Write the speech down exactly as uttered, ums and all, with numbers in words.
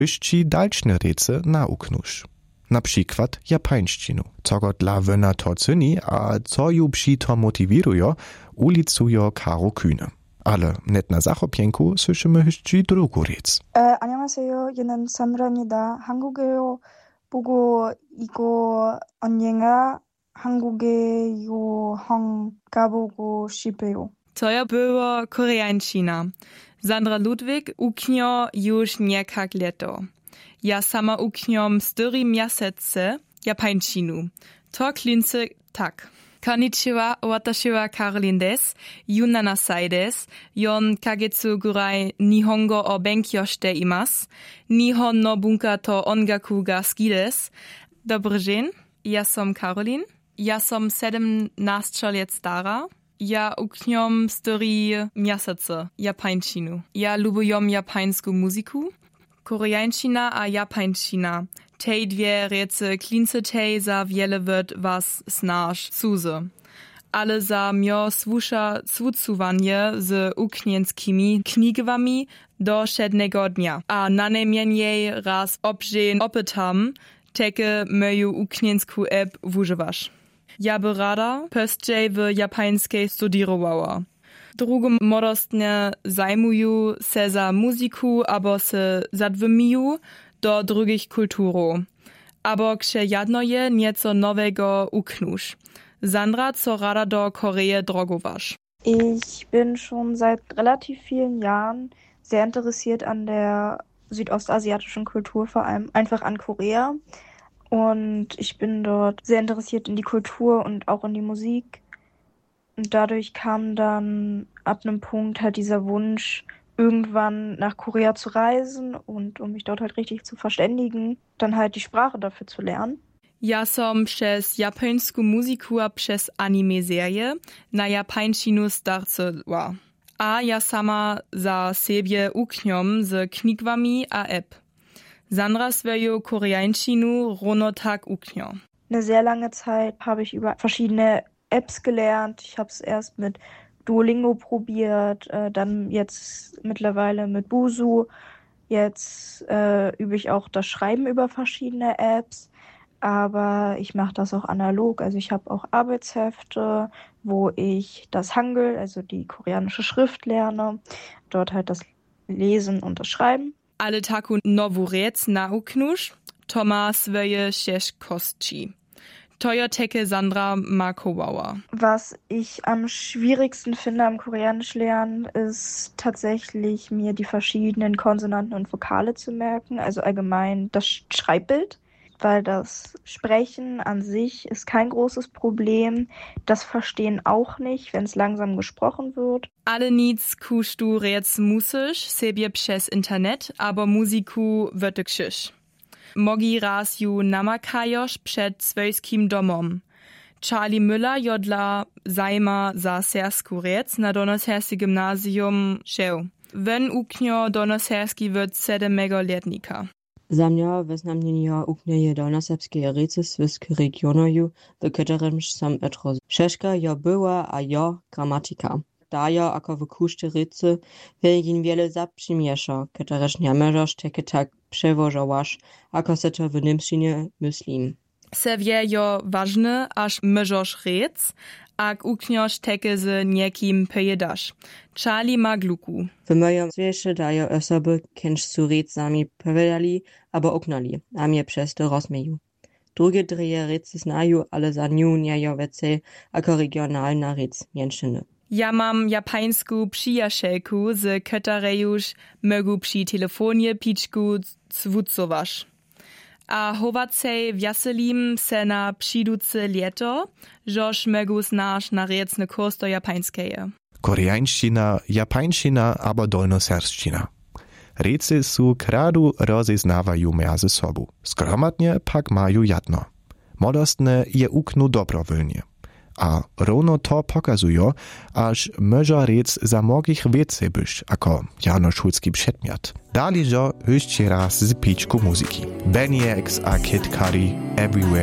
Jeszcze dalszne rece nauknusz. Na przykład japańszczynu. Co go dla wena to cyni, a co ju przy to motiwirujo, ulicujo Karo Kühne. Ale net na zachopienku słyszymy jeszcze drugą rec. 에, 안녕하세요. 저는 산드라입니다. 한국에요 보고 이거 언젠가 한국에 여행 가보고 싶어요. To ja było koreańczyna. Sandra Ludwig uknio już niekak leto. Ja sama ukniom cztery miesiące japańczynu. To klince tak. Konnichiwa, watashiwa Karolin des, Yuna nasai des, yon kagetsu gurai nihongo o benkyo shite imasu, nihon no bunka to ongaku ga suki des. Dobry dzień, ja som Karolin, ja som siedemnaście lat stara, ja ukniom cztery miesiące japańczynu. Ja lubujom japańską muzyku, koreańczyna a japańczyna. Tej dwie rece klince tej za wiele wird was snaż cuze. Ale za mio słusza słucuwanie z uknienskimi knigwami do siedmego dnia. A na najmniej raz obżeń opytam, teke moju ukniensku app używasz. Ja by rada pöstczej w japańskiej studierowała. Drugo modostnie zajmuju se za muzyku, abo se zadwymiju do drugich kulturów. Abo ksze jadno je nieco nowego uknusz. Sandra, co rada do Korea drogowasz? Ich bin schon seit relativ vielen Jahren sehr interessiert an der südostasiatischen Kultur, vor allem einfach an Korea. Und ich bin dort sehr interessiert in die Kultur und auch in die Musik. Und dadurch kam dann ab einem Punkt halt dieser Wunsch, irgendwann nach Korea zu reisen und um mich dort halt richtig zu verständigen, dann halt die Sprache dafür zu lernen. Ja som przez japońską muzyku a przez anime-serie na japańszczynu starczyła. A ja sama za siebie ukniom z knigwami a app. Sandra swoją koreańszczynu rono tak uknio. Eine sehr lange Zeit habe ich über verschiedene Apps gelernt. Ich habe es erst mit Duolingo probiert, äh, dann jetzt mittlerweile mit Busu. Jetzt äh, übe ich auch das Schreiben über verschiedene Apps, aber ich mache das auch analog. Also ich habe auch Arbeitshefte, wo ich das Hangul, also die koreanische Schrift lerne, dort halt das Lesen und das Schreiben. Ale taku nowu rec nauknusz, to ma swoje sześć kostci. Toyoteke Sandra Markowauer. Was ich am schwierigsten finde am Koreanisch lernen, ist tatsächlich mir die verschiedenen Konsonanten und Vokale zu merken, also allgemein das Schreibbild, weil das Sprechen an sich ist kein großes Problem, das Verstehen auch nicht, wenn es langsam gesprochen wird. Ale nic kusz du rec musisz, siebie przez internet, aber muziku wörtykšiš. Mogi raz ju namakajosz przed swojskim domom. Charlie Müller jodla zajma za sersku rec na Donoserski gimnazjum šel. Wen uknjo Donoserski wird sedmego letnika. Za mňa wyznamnjenio uknieje Donoserbskie rece swiske regionoju, w którym sam etro. Szeszka jo była, a jo gramatika. Dajo ako w kuszty rece wielgin wiele zaprzymierza, któreż nie możesz takie tak przewożowasz, ako se to w niemczynie myślim. Se wie jo ważne, aż możesz rec, ak uknjosz teke z niekim pojedasz. Charlie ma gluku. W moim świecie dajo osoby, kęż su rec sami powiedzieli, abo uknali, a mnie przez to rozmieju. Drugie dreje rece znają, ale za nią nie jo więcej, ako regionalna rec mięszyny. Ja mam japańsku przyjacielku, z której już mogę przy telefonie piczku zwucowasz. A chowacej wjaselim se na przyduce lieto, żoż mogę znasz na recny kurs do japańskeje. Koreańszczyna, japańszczyna abo dolnoserszczyna. Rece su kradu rozeznawają między sobą. Skromadnie pak mają jadno. Modostne je uknu dobrowolnie. A równo to pokazują, aż może rec za mnogich więcej być, jako janoszulski przedmiot. Dalej, że jeszcze raz z piczku muzyki. Benny X a Kid Cudi, Everywhere.